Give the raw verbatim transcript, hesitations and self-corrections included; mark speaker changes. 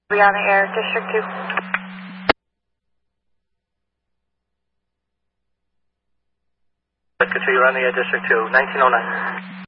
Speaker 1: We on the air, District two.
Speaker 2: District two, you're on the air, District two, nineteen oh nine.